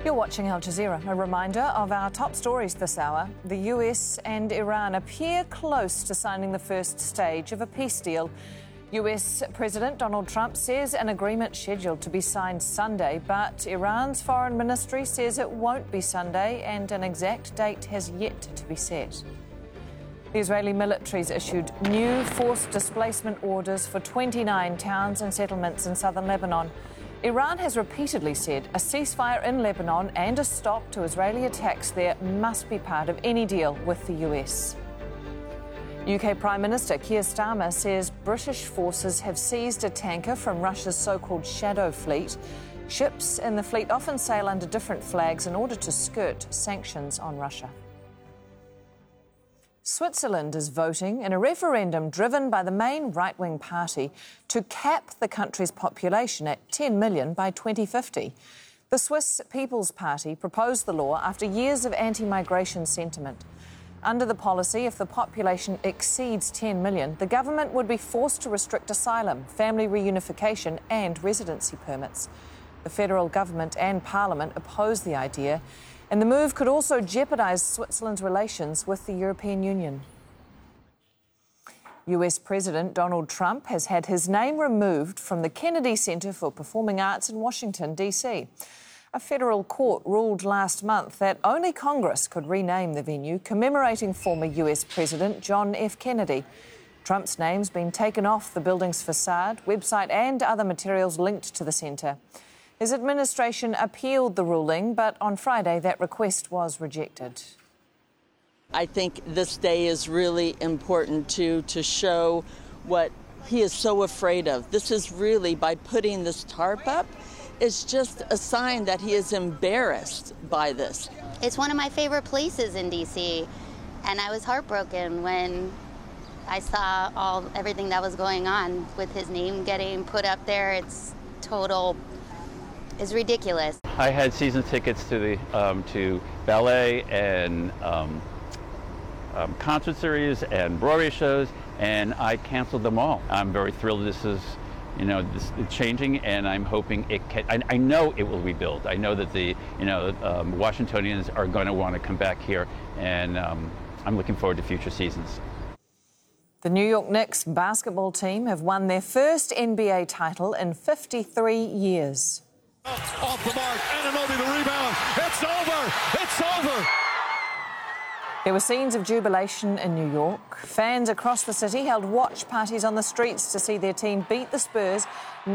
You're watching Al Jazeera. A reminder of our top stories this hour. The US and Iran appear close to signing the first stage of a peace deal. US President Donald Trump says an agreement scheduled to be signed Sunday, but Iran's foreign ministry says it won't be Sunday and an exact date has yet to be set. The Israeli military's issued new forced displacement orders for 29 towns and settlements in southern Lebanon. Iran has repeatedly said a ceasefire in Lebanon and a stop to Israeli attacks there must be part of any deal with the US. UK Prime Minister Keir Starmer says British forces have seized a tanker from Russia's so-called Shadow Fleet. Ships in the fleet often sail under different flags in order to skirt sanctions on Russia. Switzerland is voting in a referendum driven by the main right-wing party to cap the country's population at 10 million by 2050. The Swiss People's Party proposed the law after years of anti-migration sentiment. Under the policy, if the population exceeds 10 million, the government would be forced to restrict asylum, family reunification and residency permits. The federal government and parliament oppose the idea, and the move could also jeopardise Switzerland's relations with the European Union. US President Donald Trump has had his name removed from the Kennedy Center for Performing Arts in Washington, D.C. A federal court ruled last month that only Congress could rename the venue, commemorating former US President John F. Kennedy. Trump's name's been taken off the building's facade, website and other materials linked to the centre. His administration appealed the ruling, but on Friday that request was rejected. I think this day is really important to show what he is so afraid of. This is really, by putting this tarp up, it's just a sign that he is embarrassed by this. It's one of my favorite places in D.C., and I was heartbroken when I saw everything that was going on with his name getting put up there. It's ridiculous. I had season tickets to ballet and concert series and Broadway shows, and I canceled them all. I'm very thrilled this is, this is changing, and I'm hoping it can. I know it will rebuild. I know that the Washingtonians are going to want to come back here, and I'm looking forward to future seasons. The New York Knicks basketball team have won their first NBA title in 53 years. Off the mark, Anunoby the rebound. It's over! It's over! There were scenes of jubilation in New York. Fans across the city held watch parties on the streets to see their team beat the Spurs